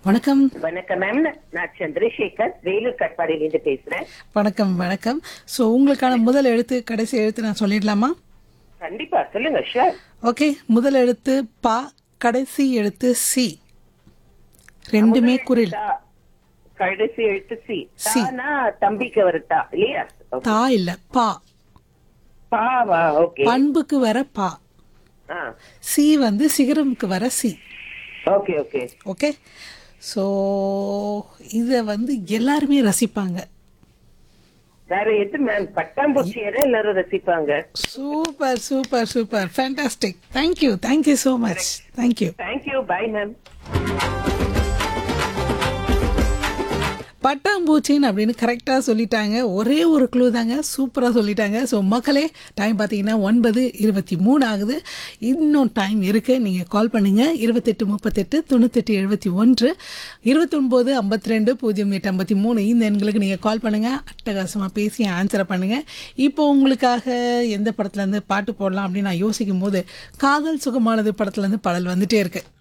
வணக்கம். வணக்கம் மேம். நான் சந்திரசேகர் வேலூர் கட்பாடியிலிருந்து பேசுறேன். வணக்கம் வணக்கம். ஸோ உங்களுக்கான முதல் எழுத்து கடைசி எழுத்து நான் சொல்லிடலாமா? கண்டிப்பா சொல்லுங்க. ஷூர். ஓகே. முதல் எழுத்து பா, கடைசி எழுத்து சி. ரெண்டுமே குரில். கடைசி எழுத்து சி. சி. தானா தம்பிக்கு வருத்தா இல்லையா? தா இல்ல பா. பாவா? ஓகே. பண்புக்கு வர பா. சி வந்து சிகரமுக்கு வர C. Okay okay okay. So இதை வந்து எல்லாருமே ரசிப்பாங்க. வேற எது மேம்? பட்டாம்பூச்சி எல்லாரும் ரசிப்பாங்க. Super super super fantastic. Thank you so much. Thank you. Thank you. By ma'am. பட்டாம்பூச்சின்னு அப்படின்னு கரெக்டாக சொல்லிட்டாங்க. ஒரே ஒரு க்ளூ தாங்க, சூப்பராக சொல்லிட்டாங்க. ஸோ மக்களே, டைம் பார்த்தீங்கன்னா 9:23 ஆகுது. இன்னும் டைம் இருக்குது. நீங்கள் கால் பண்ணுங்கள் 2838 98 71 29 52 08 53 இந்த எண்களுக்கு நீங்கள் கால் பண்ணுங்கள். அட்டகாசமாக பேசி ஆன்சரை பண்ணுங்கள். இப்போ உங்களுக்காக எந்த படத்துலேருந்து பாட்டு போடலாம் அப்படின்னு நான் யோசிக்கும் போது காதல் சுகமானது படத்துலேருந்து பாடல் வந்துட்டே இருக்குது.